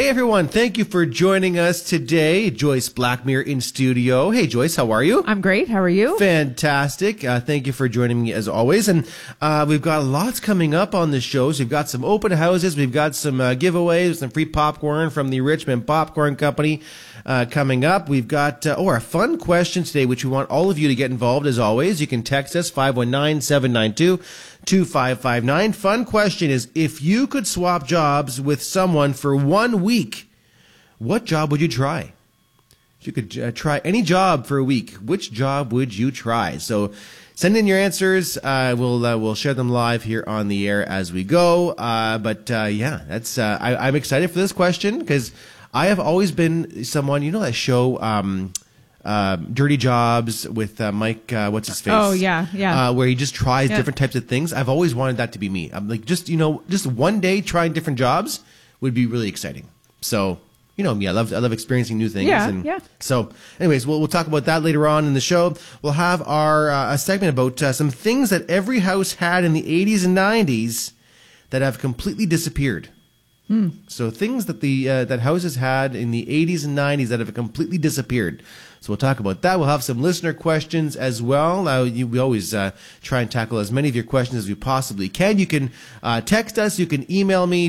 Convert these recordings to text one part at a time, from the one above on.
Hey everyone, thank you for joining us today. Joyce Blackmere in studio. Hey Joyce, how are you? I'm great. How are you? Fantastic. Thank you for joining me as always. And we've got lots coming up on the shows. We've got some open houses. We've got some giveaways, some free popcorn from the Richmond Popcorn Company coming up. We've got a fun question today, which we want all of you to get involved as always. You can text us 519-792-2559. Fun question is, if you could swap jobs with someone for 1 week, what job would you try? If you could try any job for a week, which job would you try? So send in your answers. We'll share them live here on the air as we go. That's I'm excited for this question because I have always been someone, you know that show Dirty Jobs with Mike, what's his face? Oh, yeah. Where he just tries different types of things. I've always wanted that to be me. I'm like, just 1 day trying different jobs would be really exciting. So, you know me, I love experiencing new things. Yeah. So, anyways, we'll talk about that later on in the show. We'll have our a segment about some things that every house had in the 80s and 90s that have completely disappeared. So things that that houses had in the 80s and 90s that have completely disappeared. So we'll talk about that. We'll have some listener questions as well. We always try and tackle as many of your questions as we possibly can. You can text us. You can email me,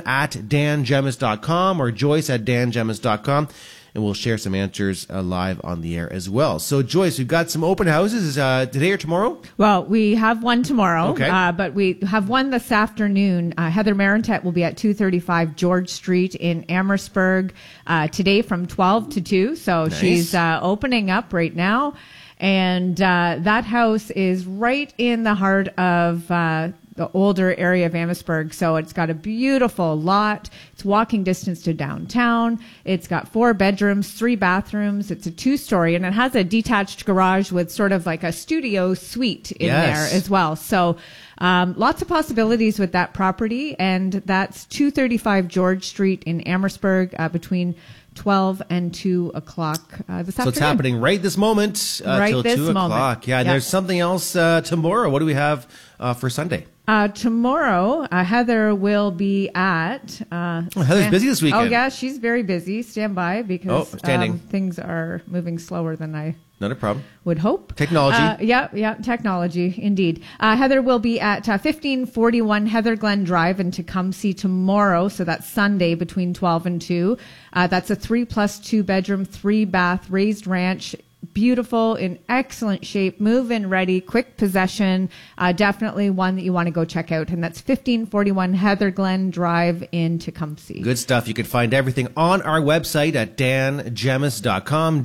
dan@dangemis.com or joyce@dangemis.com. And we'll share some answers live on the air as well. So, Joyce, we've got some open houses today or tomorrow? Well, we have one tomorrow, okay. But we have one this afternoon. Heather Marintet will be at 235 George Street in Amherstburg today from 12 to 2. So nice. She's opening up right now. And that house is right in the heart of the older area of Amherstburg. So it's got a beautiful lot. It's walking distance to downtown. It's got 4 bedrooms, 3 bathrooms. It's a 2-story, and it has a detached garage with sort of like a studio suite in there as well. So lots of possibilities with that property, and that's 235 George Street in Amherstburg between 12 and 2 o'clock this afternoon. So it's happening right this moment till 2 o'clock. Yeah, and there's something else tomorrow. What do we have for Sunday? Tomorrow, Heather will be at... Heather's busy this weekend. Oh, yeah, she's very busy. Stand by because things are moving slower than I... Not a problem. Would hope. Technology. Yeah, technology, indeed. Heather will be at 1541 Heather Glen Drive in Tecumseh tomorrow, so that's Sunday between 12 and 2. That's a 3+2 bedroom, 3-bath raised ranch. Beautiful, in excellent shape, move-in ready, quick possession. Definitely one that you want to go check out. And that's 1541 Heather Glen Drive in Tecumseh. Good stuff. You can find everything on our website at dangemis.com,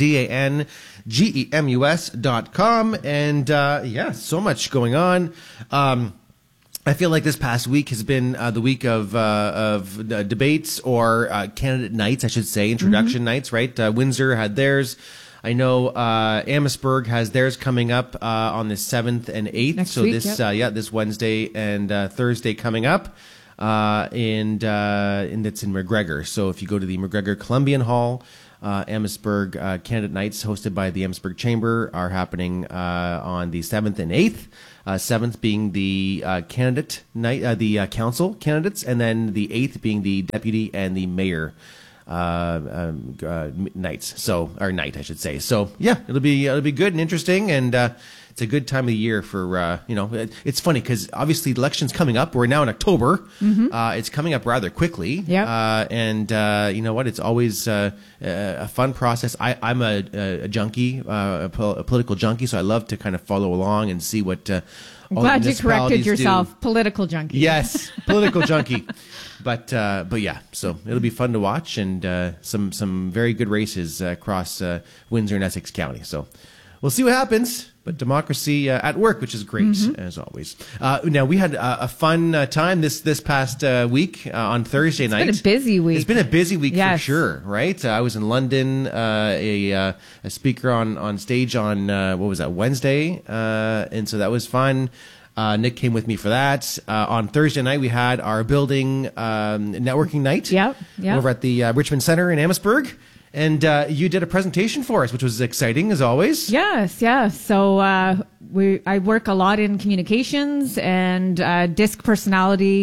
DANGEMUS.com. And so much going on. I feel like this past week has been the week of debates or candidate nights, I should say, introduction nights, right? Windsor had theirs. I know Amherstburg has theirs coming up on the 7th and 8th. Next week, this Wednesday and Thursday coming up. And it's in McGregor. So if you go to the McGregor Columbian Hall, Amherstburg Candidate Nights hosted by the Amherstburg Chamber are happening on the 7th and 8th. 7th being the candidate night, the council candidates, and then the 8th being the deputy and the mayor nights. So, or night, I should say. So, yeah, it'll be good and interesting, and it's a good time of the year for it's funny because obviously the election's coming up. We're now in October. It's coming up rather quickly. Yeah. And you know what? It's always a fun process. I'm a junkie, a political junkie, so I love to kind of follow along and see what. I'm glad you corrected yourself. Political junkie. Yes, political junkie. But yeah, so it'll be fun to watch, and some very good races across Windsor and Essex County. So we'll see what happens. But democracy at work, which is great, as always. Now, we had a fun time this past week on Thursday night. It's been a busy week. It's been a busy week for sure, right? I was in London, a speaker on stage on, Wednesday? And so that was fun. Nick came with me for that. On Thursday night, we had our building networking night over at the Richmond Center in Amherstburg. And you did a presentation for us, which was exciting as always. Yes. So I work a lot in communications and DISC personality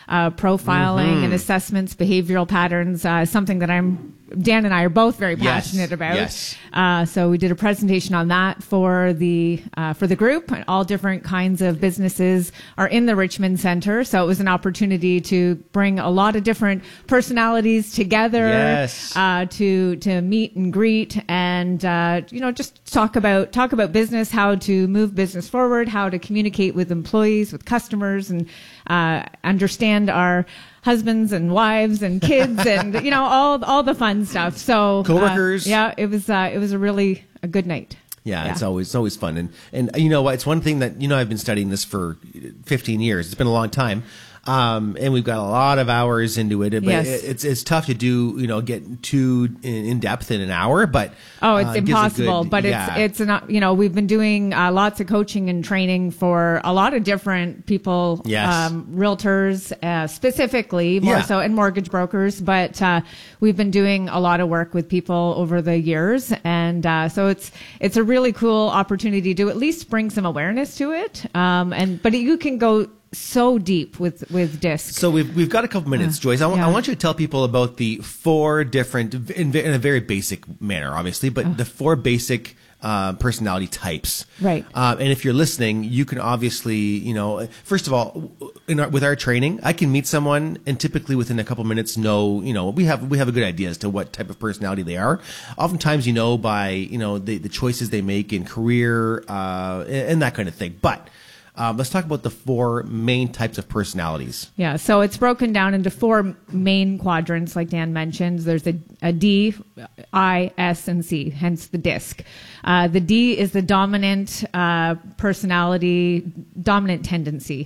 profiling and assessments, behavioral patterns, something that Dan and I are both very passionate about. Yes. So we did a presentation on that for the group. All different kinds of businesses are in the Richmond Center. So it was an opportunity to bring a lot of different personalities together. Yes. To meet and greet and, just talk about business, how to move business forward, how to communicate with employees, with customers, and understand our husbands and wives and kids and all the fun stuff. So coworkers. It was a good night. Yeah, it's always fun. And you know what? It's one thing that, I've been studying this for 15 years. It's been a long time. And we've got a lot of hours into it, but it's tough to do, get too in depth in an hour, but it's impossible. It's not, we've been doing lots of coaching and training for a lot of different people, realtors, specifically more so, and mortgage brokers, but we've been doing a lot of work with people over the years. And so it's a really cool opportunity to at least bring some awareness to it. But you can go so deep with DISC. So we've got a couple minutes, Joyce. I want you to tell people about the 4 different, in a very basic manner, obviously, but the 4 basic personality types. Right. And if you're listening, you can obviously, first of all, with our training, I can meet someone and typically within a couple minutes know, we have a good idea as to what type of personality they are. Oftentimes, by, the choices they make in career, and that kind of thing. But let's talk about the 4 main types of personalities. Yeah, so it's broken down into 4 main quadrants, like Dan mentioned. There's a D, I, S, and C, hence the DISC. The D is the dominant personality, dominant tendency.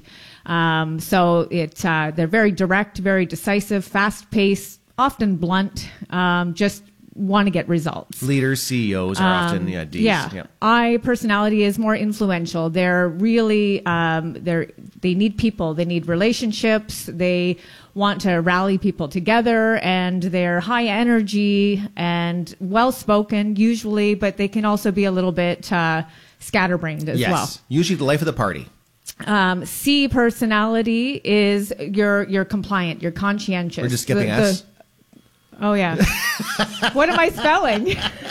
So they're very direct, very decisive, fast-paced, often blunt, just want to get results. Leaders, CEOs are often Ds. Yeah. I personality is more influential. They're really they need people. They need relationships. They want to rally people together, and they're high energy and well spoken usually, but they can also be a little bit scatterbrained as well. Usually the life of the party. C personality is you're compliant, you're conscientious. We're just skipping S. Oh, yeah. What am I spelling?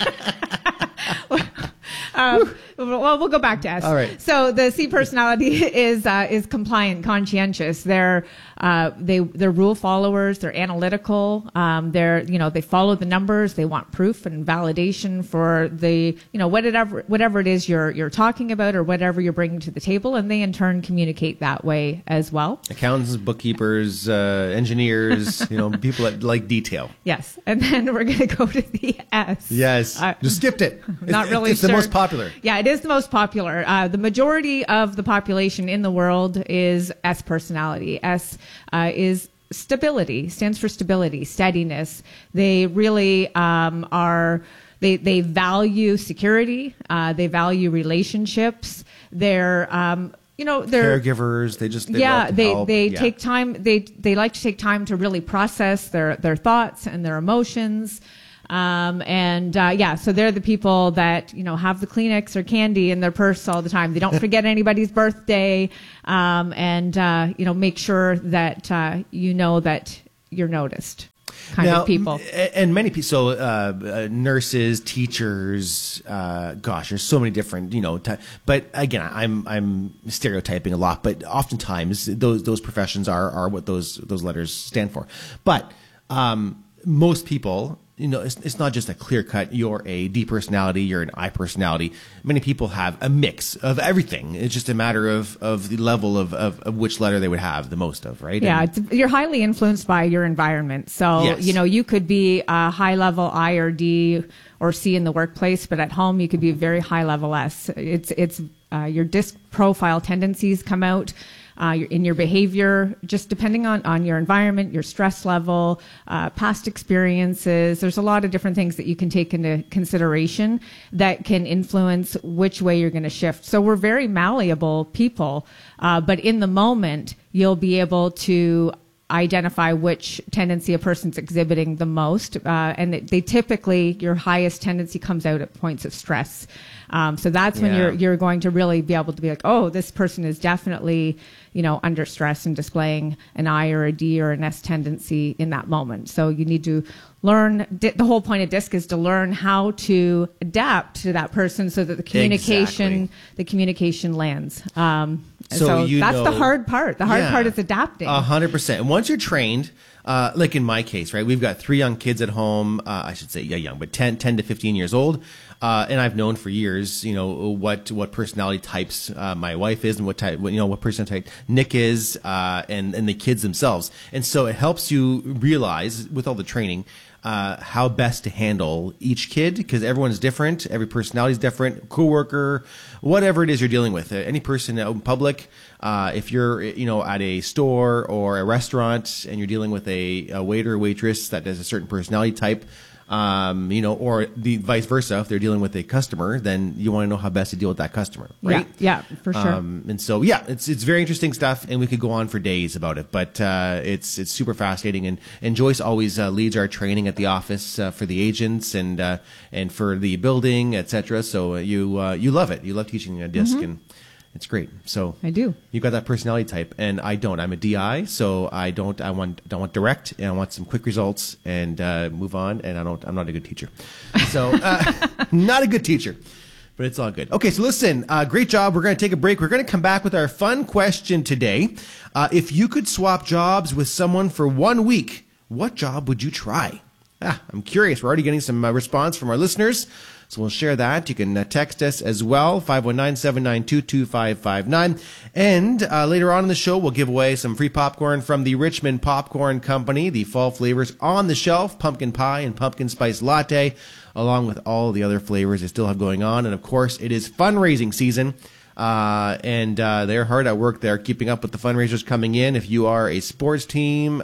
Well, we'll go back to S. All right. So the C personality is compliant, conscientious. They're rule followers. They're analytical. They follow the numbers. They want proof and validation for the whatever it is you're talking about or whatever you're bringing to the table, and they in turn communicate that way as well. Accountants, bookkeepers, engineers, people that like detail. Yes, and then we're going to go to the S. Yes, just skipped it. It's sure. The most popular. Yeah, it is the most popular. The majority of the population in the world is S personality. S is stability, stands for stability, steadiness. They really they value security. They value relationships. They're caregivers. They take time. They like to take time to really process their thoughts and their emotions. So they're the people that, have the Kleenex or candy in their purse all the time. They don't forget anybody's birthday, make sure that, that you're noticed kind of people. And many people, so, nurses, teachers, there's so many different, but again, I'm stereotyping a lot, but oftentimes those professions are what those letters stand for. But, most people, it's not just a clear cut, you're a D personality, you're an I personality. Many people have a mix of everything. It's just a matter of the level of which letter they would have the most of, right? Yeah, you're highly influenced by your environment. So, yes. You could be a high level I or D or C in the workplace, but at home you could be a very high level S. It's your DISC profile tendencies come out. In your behavior, just depending on your environment, your stress level, past experiences. There's a lot of different things that you can take into consideration that can influence which way you're going to shift. So we're very malleable people, but in the moment, you'll be able to identify which tendency a person's exhibiting the most. And they typically, your highest tendency comes out at points of stress. So that's when you're going to really be able to be like, oh, this person is definitely, under stress and displaying an I or a D or an S tendency in that moment. So you need to learn. The whole point of DISC is to learn how to adapt to that person so that the communication lands. So that's the hard part. The hard part is adapting. 100%. And once you're trained, like in my case, right, we've got 3 young kids at home. I should say young, but 10 to 15 years old. And I've known for years, what personality types my wife is and what personality type Nick is, and the kids themselves. And so it helps you realize with all the training how best to handle each kid, because everyone's different, every personality is different, coworker, whatever it is you're dealing with, any person out in public. If you're at a store or a restaurant and you're dealing with a waiter or waitress that has a certain personality type, or the vice versa, if they're dealing with a customer, then you want to know how best to deal with that customer, right? Yeah, for sure. And so, it's very interesting stuff, and we could go on for days about it, but it's super fascinating. And Joyce always leads our training at the office for the agents and for the building, etc. So you love it. You love teaching DISC, and it's great. So I do. You got that personality type, and I don't. I'm a DI, so I want direct, and I want some quick results and move on. And I'm not a good teacher, so not a good teacher, but it's all good. Okay, so listen, great job. We're going to take a break. We're going to come back with our fun question today. If you could swap jobs with someone for 1 week, what job would you try? I'm curious. We're already getting some response from our listeners. So we'll share that. You can text us as well, 519-792-2559. And later on in the show, we'll give away some free popcorn from the Richmond Popcorn Company, the fall flavors on the shelf, pumpkin pie and pumpkin spice latte, along with all the other flavors they still have going on. And of course, it is fundraising season. And they're hard at work there, keeping up with the fundraisers coming in. If you are a sports team,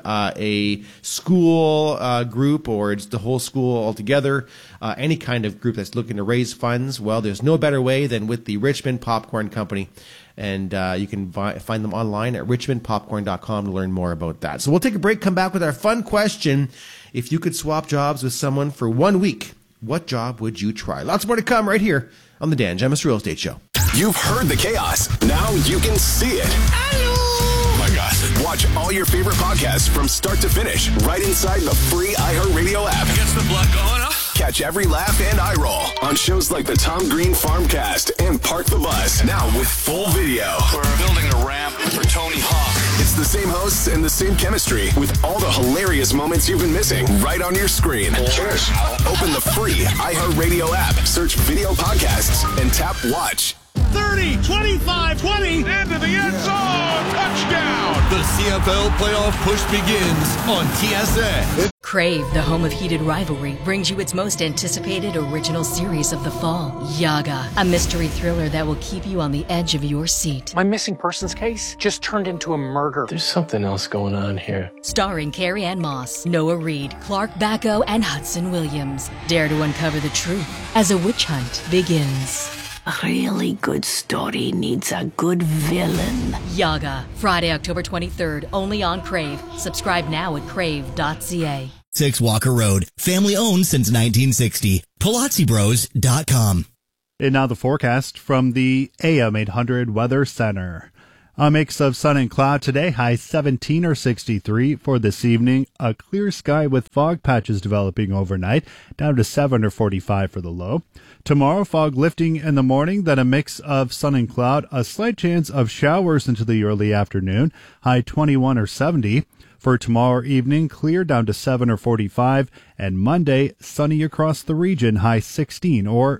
a school group, or it's the whole school altogether, any kind of group that's looking to raise funds, well, there's no better way than with the Richmond Popcorn Company. And you can find them online at richmondpopcorn.com to learn more about that. So we'll take a break, come back with our fun question. If you could swap jobs with someone for 1 week, what job would you try? Lots more to come right here on the Dan Gemus Real Estate Show. You've heard the chaos. Now you can see it. Hello! Oh my gosh. Watch all your favorite podcasts from start to finish right inside the free iHeartRadio app. Gets the blood going, huh? Catch every laugh and eye roll on shows like the Tom Green Farmcast and Park the Bus. Now with full video. We're building a ramp for Tony Hawk. It's the same hosts and the same chemistry with all the hilarious moments you've been missing right on your screen. Cheers. Open the free iHeartRadio app, search video podcasts, and tap watch. 30, 25, 20, into the end zone, touchdown! The CFL playoff push begins on TSN. Crave, the home of heated rivalry, brings you its most anticipated original series of the fall, Yaga, a mystery thriller that will keep you on the edge of your seat. My missing persons case just turned into a murder. There's something else going on here. Starring Carrie Ann Moss, Noah Reid, Clark Bacco, and Hudson Williams. Dare to uncover the truth as a witch hunt begins. A really good story needs a good villain. Yaga, Friday, October 23rd, only on Crave. Subscribe now at crave.ca. 6 Walker Road, family owned since 1960. PalazziBros.com. And now the forecast from the AM 800 Weather Center. A mix of sun and cloud today, high 17 or 63 for this evening. A clear sky with fog patches developing overnight, down to 7 or 45 for the low. Tomorrow, fog lifting in the morning, then a mix of sun and cloud, a slight chance of showers into the early afternoon, high 21 or 70. For tomorrow evening, clear down to 7 or 45, and Monday, sunny across the region, high 16 or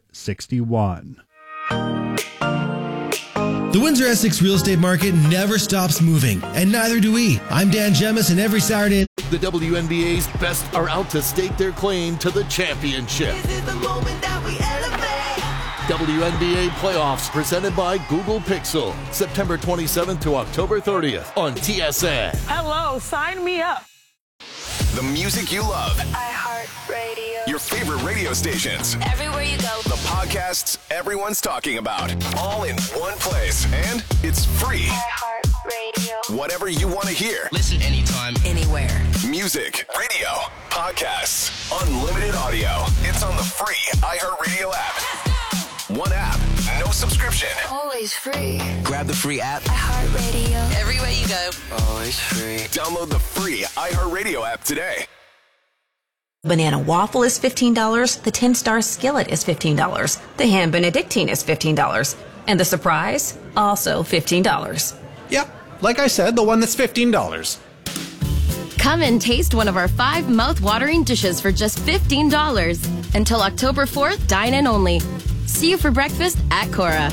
61. The Windsor Essex real estate market never stops moving, and neither do we. I'm Dan Gemus, and every Saturday, The WNBA's best are out to stake their claim to the championship. This is the moment that we elevate. WNBA playoffs presented by Google Pixel, September 27th to October 30th on TSN. Hello, sign me up. The music you love. iHeartRadio. Your favorite radio stations. Everywhere you go. The podcasts everyone's talking about. All in one place. And it's free. iHeartRadio. Radio. Whatever you want to hear. Listen anytime, Anywhere. Music, radio, podcasts, unlimited audio. It's on the free iHeartRadio app. One app, no subscription. Always free. grab the free app. iHeartRadio. Everywhere you go. Always free. Download the free iHeartRadio app today. Banana waffle is $15. The 10-star skillet is $15. The ham Benedictine is $15. And the surprise, also $15. Yep, like I said, the one that's $15. Come and taste one of our 5 mouth-watering dishes for just $15. Until October 4th, dine in only. See you for breakfast at Cora.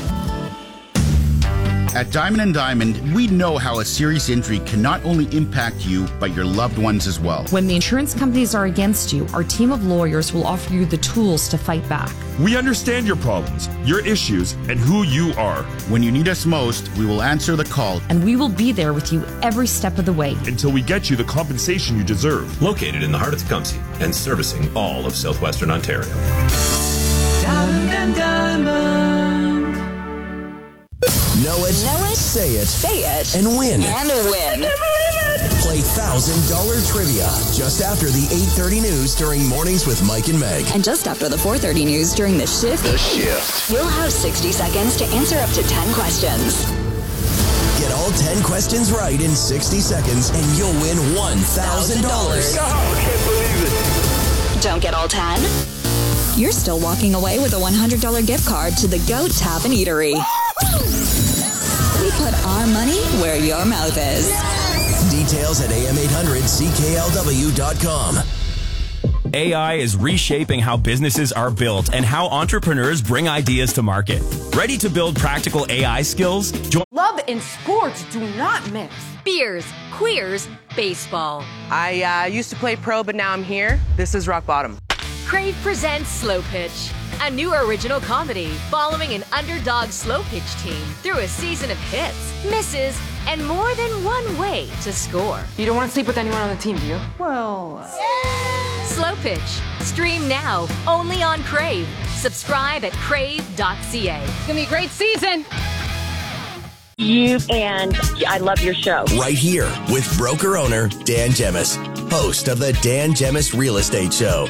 At Diamond & Diamond, we know how a serious injury can not only impact you, but your loved ones as well. When the insurance companies are against you, our team of lawyers will offer you the tools to fight back. We understand your problems, your issues, and who you are. When you need us most, we will answer the call. And we will be there with you every step of the way. Until we get you the compensation you deserve. Located in the heart of Tecumseh and servicing all of southwestern Ontario. Diamond and Diamond. Know it, say it, and win. Play $1,000 trivia just after the 8:30 news during Mornings with Mike and Meg. And just after the 4:30 news during The Shift. The Shift. You'll have 60 seconds to answer up to 10 questions. Get all 10 questions right in 60 seconds and you'll win $1,000. I can't believe it. Don't get all 10? You're still walking away with a $100 gift card to the Goat Tavern Eatery. We put our money where your mouth is. Details at am800CKLW.com. AI is reshaping how businesses are built and how entrepreneurs bring ideas to market. Ready to build practical AI skills? Love and sports do not mix. Beers, queers, baseball. I used to play pro, but now I'm here. This is rock bottom. Crave presents Slow Pitch, a new original comedy following an underdog slow pitch team through a season of hits, misses, and more than one way to score. You don't want to sleep with anyone on the team, do you? Well... Slow Pitch. Stream now, only on Crave. Subscribe at crave.ca. It's going to be a great season. And I love your show. Right here with broker owner Dan Gemis, host of the Dan Gemis Real Estate Show.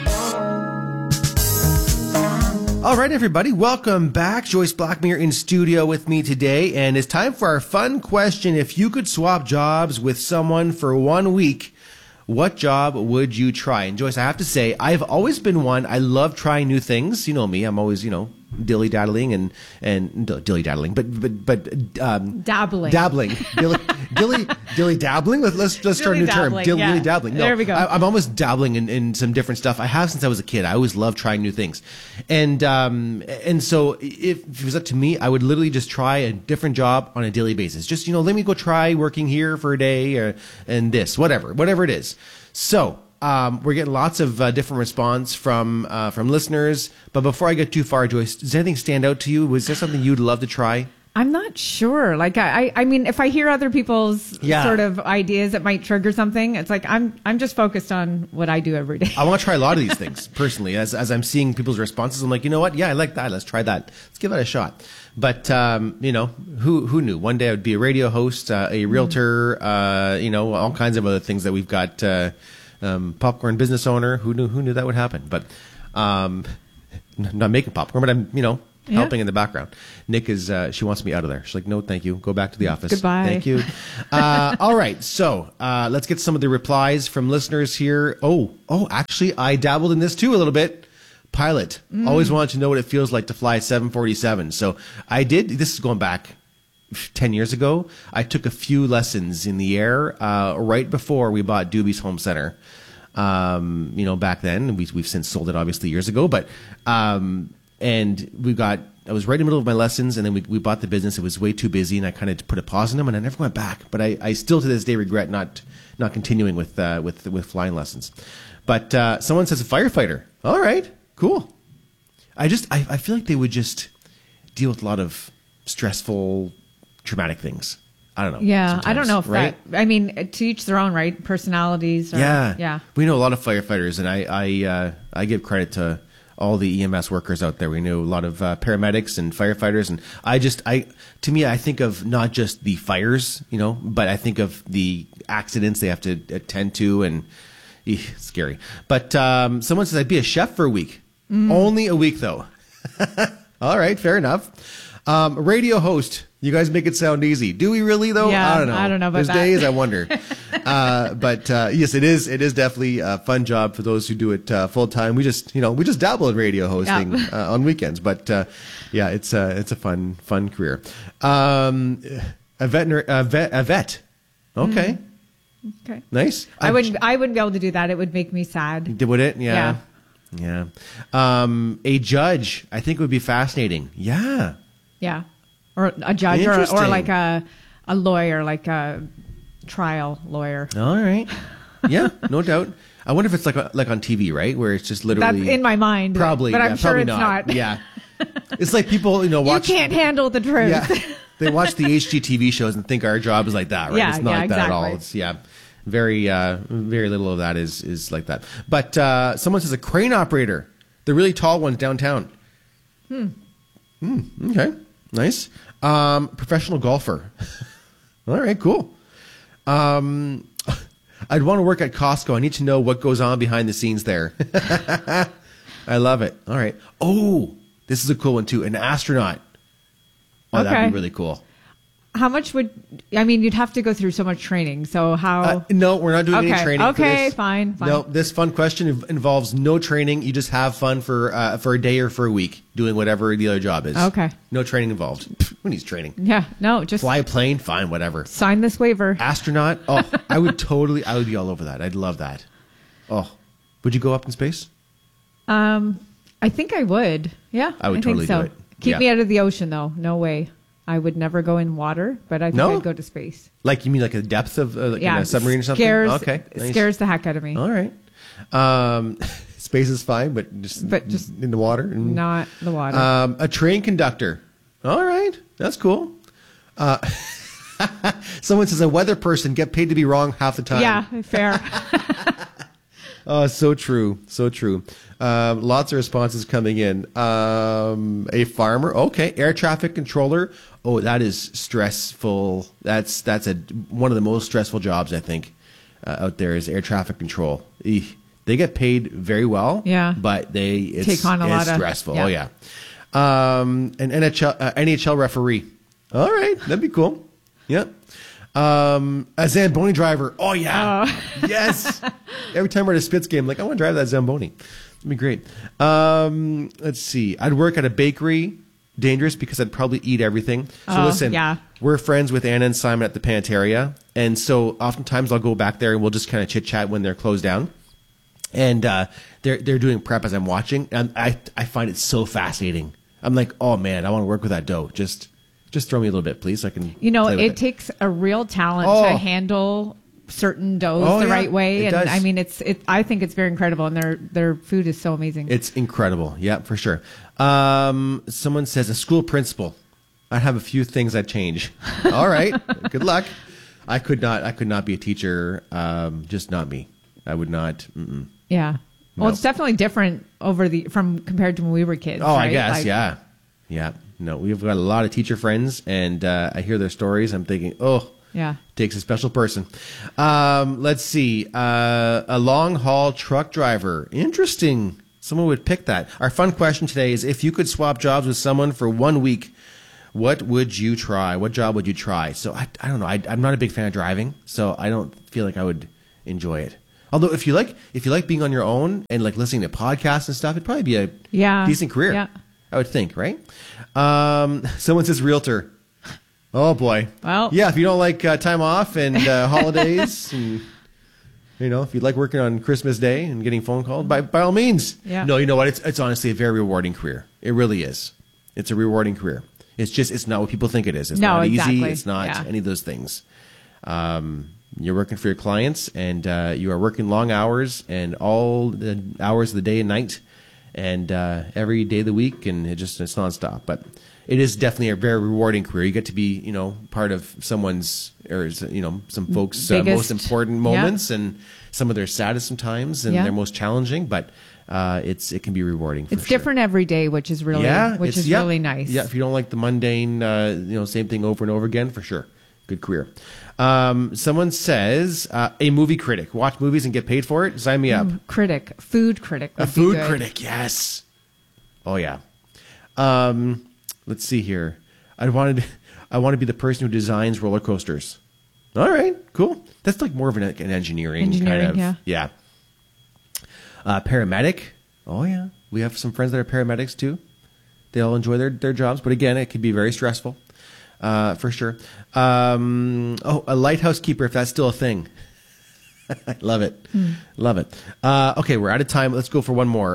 All right, everybody, welcome back. Joyce Blackmere in studio with me today, and it's time for our fun question. If you could swap jobs with someone for 1 week, what job would you try? And Joyce, I have to say, I've always been one. I love trying new things. You know me. I'm always, dilly-daddling and dilly-daddling, but dabbling. Dilly-dabbling. Let's start a new term. Dilly-dabbling. No, there we go. I'm almost dabbling in some different stuff. I have since I was a kid. I always loved trying new things. And so if it was up to me, I would literally just try a different job on a daily basis. Just, let me go try working here for a day and this, whatever it is. So, we're getting lots of different response from listeners. But before I get too far, Joyce, does anything stand out to you? Was there something you'd love to try? I'm not sure. Like, I mean, if I hear other people's sort of ideas that might trigger something, it's like I'm just focused on what I do every day. I want to try a lot of these things personally. As I'm seeing people's responses, I'm like, you know what? Yeah, I like that. Let's try that. Let's give that a shot. But who knew? One day I would be a radio host, a realtor, all kinds of other things that we've got. Popcorn business owner. Who knew that would happen? But not making popcorn, but I'm helping in the background. Nick is she wants me out of there. She's like, no, thank you. Go back to the office. Goodbye. Thank you. All right, so let's get some of the replies from listeners here. Oh, actually, I dabbled in this too a little bit. Pilot. Always wanted to know what it feels like to fly a 747. So I did. This is going back 10 years ago. I took a few lessons in the air right before we bought Doobie's Home Center. Back then, we've since sold it obviously years ago, but I was right in the middle of my lessons, and then we bought the business. It was way too busy, and I kind of put a pause on them, and I never went back. But I still to this day regret not continuing with flying lessons. But someone says a firefighter. All right, cool. I feel like they would just deal with a lot of stressful, traumatic things. I don't know. Yeah, I don't know if right? I mean, to each their own, right? Personalities. Yeah. We know a lot of firefighters, and I give credit to all the EMS workers out there. We know a lot of paramedics and firefighters, and to me, I think of not just the fires, but I think of the accidents they have to attend to, and scary. But someone says I'd be a chef for a week. Only a week, though. All right, fair enough. Radio host. You guys make it sound easy. Do we really, though? Yeah, I don't know. I don't know about There's that. days I wonder. But yes, it is definitely a fun job for those who do it full time. We just dabble in radio hosting on weekends. But it's a fun career. A vet. Okay. Okay. Nice. I wouldn't be able to do that. It would make me sad. Would it? Yeah. A judge. I think would be fascinating. Yeah. Yeah. Or a judge or like a lawyer, like a trial lawyer. All right. Yeah, no doubt. I wonder if it's like on TV, right? Where it's just literally. That's in my mind. Probably. But I'm sure probably it's not. Yeah. It's like people, watch. You can't handle the truth. Yeah. They watch the HGTV shows and think our job is like that, right? Yeah, it's not like that at all. exactly. It's, very, very little of that is like that. But someone says a crane operator. The really tall ones downtown. Okay. Nice. Professional golfer. All right, cool. I'd want to work at Costco. I need to know what goes on behind the scenes there. I love it. All right. Oh, this is a cool one too. An astronaut. Oh, that'd be really cool. How much you'd have to go through so much training. So how? No, we're not doing any training for this. Okay, fine. No, this fun question involves no training. You just have fun for a day or for a week doing whatever the other job is. Okay. No training involved. Who needs training? Yeah, no, just fly a plane, fine, whatever. Sign this waiver. Astronaut? Oh, I would be all over that. I'd love that. Oh, would you go up in space? I think I would. Yeah, I would totally think so. do it. Keep me out of the ocean, though. No way. I would never go in water, but I think I'd go to space. Like, you mean like a depth of in a submarine or something? Okay. Nice. Scares the heck out of me. All right. Space is fine, but just in the water? Not the water. A train conductor. All right. That's cool. Someone says a weather person, get paid to be wrong half the time. Yeah, fair. Oh, so true. So true. Lots of responses coming in. A farmer. Okay. Air traffic controller. Oh, that is stressful. That's one of the most stressful jobs, I think, out there is air traffic control. They get paid very well. Yeah. But it's take on a lot of stressful. Yeah. Oh, yeah. An NHL referee. All right. That'd be cool. Yep. A Zamboni driver. Oh, yeah. Yes. Every time we're at a Spitz game, I'm like, I want to drive that Zamboni. It'd be great. Let's see. I'd work at a bakery. Dangerous because I'd probably eat everything. So listen, we're friends with Anna and Simon at the Pantaria. And so oftentimes I'll go back there and we'll just kind of chit chat when they're closed down. And they're doing prep as I'm watching. And I find it so fascinating. I'm like, oh, man, I want to work with that dough. Just throw me a little bit, please. So I can. It takes a real talent to handle certain doughs the right way. It does. I mean, I think it's very incredible, and their food is so amazing. It's incredible. Yeah, for sure. Someone says a school principal. I have a few things I'd change. All right. Good luck. I could not be a teacher. Just not me. I would not. Yeah. No. Well, it's definitely different compared to when we were kids. Oh, right? I guess. Yeah. No, we've got a lot of teacher friends, and I hear their stories. I'm thinking, takes a special person. Let's see. A long haul truck driver. Interesting. Someone would pick that. Our fun question today is, if you could swap jobs with someone for 1 week, what would you try? What job would you try? So I don't know. I'm not a big fan of driving, so I don't feel like I would enjoy it. Although if you like being on your own and like listening to podcasts and stuff, it'd probably be a decent career. Yeah. I would think, right? Someone says realtor. Oh boy. Well, yeah. If you don't like time off and holidays, and if you like working on Christmas Day and getting phone calls, by all means. Yeah. No, you know what? It's honestly a very rewarding career. It really is. It's a rewarding career. It's not what people think it is. It's not easy. It's not any of those things. You're working for your clients, and you are working long hours and all the hours of the day and night, and every day of the week, and it's nonstop. But it is definitely a very rewarding career. You get to be, part of someone's, or some folks' most important moments and some of their saddest sometimes and their most challenging. But it can be rewarding. It's different every day, which is really really nice. Yeah, if you don't like the mundane, same thing over and over again, for sure. Good career. Someone says, a movie critic. Watch movies and get paid for it? Sign me up. Food critic. A food critic, yes. Oh, yeah. Let's see here. I want to be the person who designs roller coasters. All right, cool. That's like more of an engineering kind of. Yeah. Paramedic. Oh, yeah. We have some friends that are paramedics, too. They all enjoy their jobs. But again, it can be very stressful. For sure. A lighthouse keeper, if that's still a thing. I love it. Love it. Okay, we're out of time. Let's go for one more.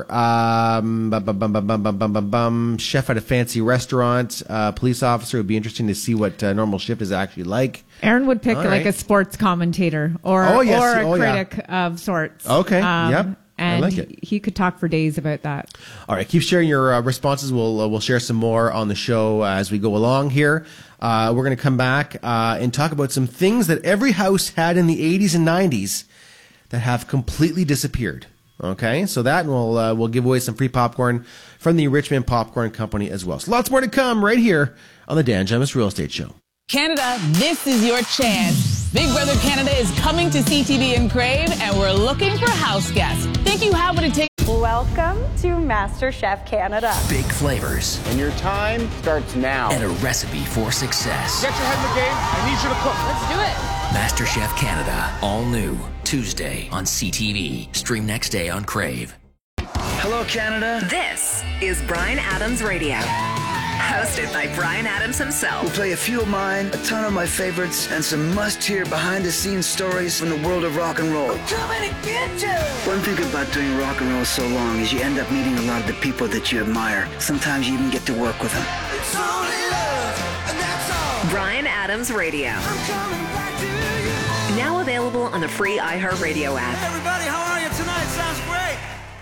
Chef at a fancy restaurant. Police officer. It would be interesting to see what normal shift is actually like. Aaron would pick a sports commentator or a critic of sorts. Okay, yep. And I like it. He could talk for days about that. All right, keep sharing your responses. We'll share some more on the show as we go along here. We're going to come back and talk about some things that every house had in the 80s and 90s that have completely disappeared. Okay, so that, and we'll give away some free popcorn from the Richmond Popcorn Company as well. So lots more to come right here on the Dan Gemus Real Estate Show. Canada, this is your chance. Big Brother Canada is coming to CTV and Crave, and we're looking for house guests. Think you have what it takes? Welcome to MasterChef Canada. Big flavors. And your time starts now. And a recipe for success. Get your head in the game. I need you to cook. Let's do it. MasterChef Canada. All new. Tuesday on CTV. Stream next day on Crave. Hello, Canada. This is Bryan Adams Radio. Hosted by Bryan Adams himself. We'll play a few of mine, a ton of my favorites, and some must-hear behind-the-scenes stories from the world of rock and roll. I'm coming to get you! One thing about doing rock and roll so long is you end up meeting a lot of the people that you admire. Sometimes you even get to work with them. It's only love, and that's all. Bryan Adams Radio. I'm coming back to you. Now available on the free iHeartRadio app. Hey everybody, how are you tonight? Sounds great.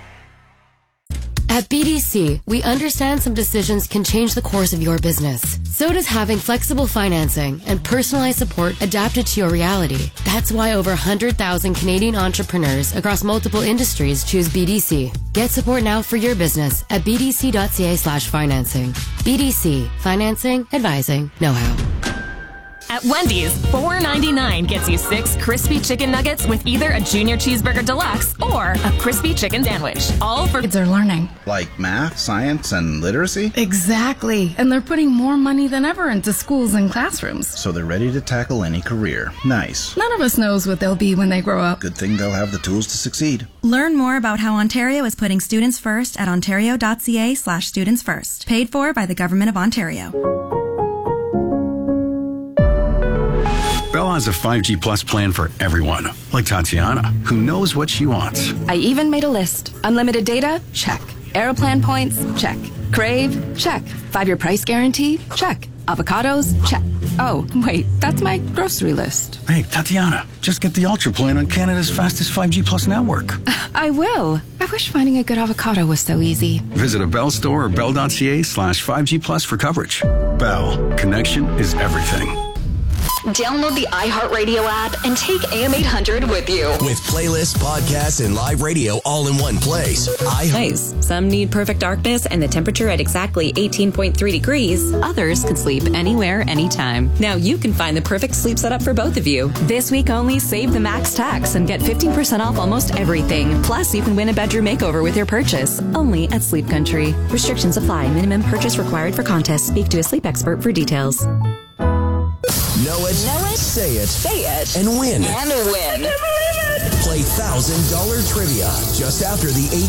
At BDC, we understand some decisions can change the course of your business. So does having flexible financing and personalized support adapted to your reality. That's why over 100,000 Canadian entrepreneurs across multiple industries choose BDC. Get support now for your business at bdc.ca/financing. BDC. Financing, advising, know-how. At Wendy's, $4.99 gets you 6 crispy chicken nuggets with either a junior cheeseburger deluxe or a crispy chicken sandwich. All for kids are learning. Like math, science, and literacy? Exactly. And they're putting more money than ever into schools and classrooms. So they're ready to tackle any career. Nice. None of us knows what they'll be when they grow up. Good thing they'll have the tools to succeed. Learn more about how Ontario is putting students first at ontario.ca/students first. Paid for by the Government of Ontario. Bell has a 5G Plus plan for everyone, like Tatiana, who knows what she wants. I even made a list. Unlimited data? Check. Aeroplan points? Check. Crave? Check. 5-year price guarantee? Check. Avocados? Check. Oh, wait, that's my grocery list. Hey, Tatiana, just get the Ultra plan on Canada's fastest 5G Plus network. I will. I wish finding a good avocado was so easy. Visit a Bell store or bell.ca/5G Plus for coverage. Bell, connection is everything. Download the iHeartRadio app and take AM 800 with you. With playlists, podcasts, and live radio all in one place. Nice. Some need perfect darkness and the temperature at exactly 18.3 degrees. Others can sleep anywhere, anytime. Now you can find the perfect sleep setup for both of you. This week only, save the max tax and get 15% off almost everything. Plus, you can win a bedroom makeover with your purchase. Only at Sleep Country. Restrictions apply. Minimum purchase required for contest. Speak to a sleep expert for details. Know it, say it, and win. And win. Play $1,000 trivia just after the 8